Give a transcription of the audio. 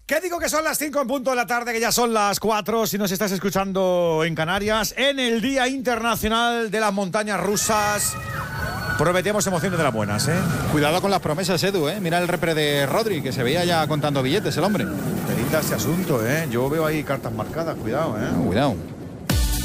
¿Qué digo que son las 5 en punto de la tarde, que ya son las 4 si nos estás escuchando en Canarias, en el Día Internacional de las Montañas Rusas? Prometemos emociones de las buenas, ¿eh? Cuidado con las promesas, Edu, ¿eh? Mira el repre de Rodri, que se veía ya contando billetes el hombre. Te linda ese asunto, ¿eh? Yo veo ahí cartas marcadas, cuidado, ¿eh? Cuidado.